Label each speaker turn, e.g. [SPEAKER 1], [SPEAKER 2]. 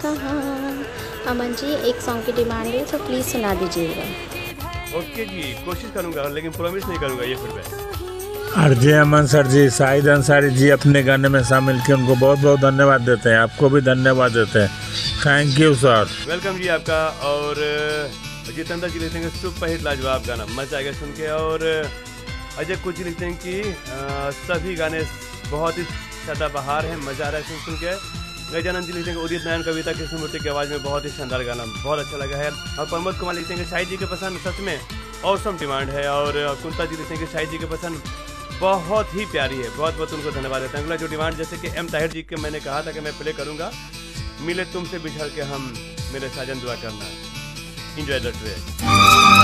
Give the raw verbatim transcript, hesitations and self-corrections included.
[SPEAKER 1] कहाँ। अमन जी एक सॉन्ग की डिमांड है तो प्लीज़ सुना दीजिएगा।
[SPEAKER 2] ओके जी, कोशिश करूंगा लेकिन प्रॉमिस नहीं करूंगा ये फिर मैं।
[SPEAKER 3] आरजे अमन सर जी, शाहिद अंसारी जी अपने गाने में शामिल किए, उनको बहुत बहुत धन्यवाद देते हैं। आपको भी धन्यवाद देते हैं। Thank you sir.
[SPEAKER 2] वेलकम जी आपका। और जितेंद्र जी लिखते हैं सुपर हिट लाजवाब गाना, मजा आएगा सुन के। और अजय कुछ लिखते हैं कि आ, सभी गाने बहुत ही सदाबहार हैं, मजा आ रहा है सुन सुन के। गजानंद जी लिखते हैं उदित नारायण कविता कृष्णमूर्ति की आवाज़ में बहुत ही शानदार गाना, बहुत अच्छा लगा है। और प्रमोद कुमार लिखते हैं कि शाहिद जी के पसंद सच में औसम डिमांड है। और कुंता जी लिखते हैं कि शाहिद जी के पसंद बहुत ही प्यारी है, बहुत बहुत उनको धन्यवाद देता हूँ। अगला जो डिमांड जैसे कि एम ताहिर जी के मैंने कहा था कि मैं प्ले करूँगा, मिले तुमसे बिछड़ के हम, मेरे साजन दुआ करना। एंजॉय द ट्रेन।